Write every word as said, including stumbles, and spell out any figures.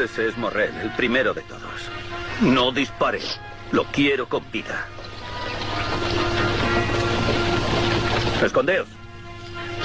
Ese es Morrel, el primero de todos. No dispare. Lo quiero con vida. Escondeos.